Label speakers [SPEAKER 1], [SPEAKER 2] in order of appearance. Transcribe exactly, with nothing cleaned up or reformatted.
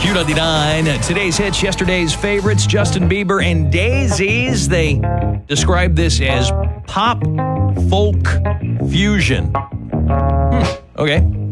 [SPEAKER 1] Q ninety-nine, today's hits, yesterday's favorites, Justin Bieber and Daisies. They describe this as pop folk fusion. Hmm, okay.